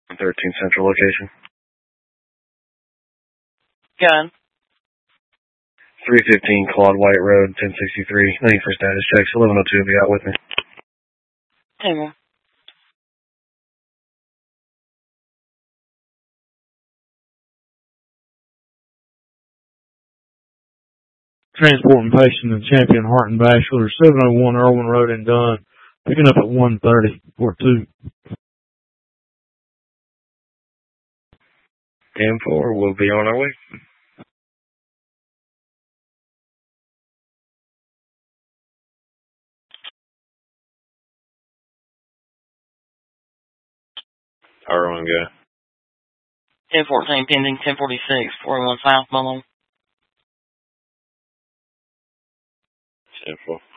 13 Central location. Gun. 315 Claude White Road, 1063. Thank you for status checks. 1102 will be out with me. Table. Transporting patient to Champion Heart and Vascular, 701 Irwin Road in Dunn. Picking up at 1:30 or 2. 10-4, we'll be on our way. Irwin, go. 1014 pending, 1046, 41 South, Malone. 10-4.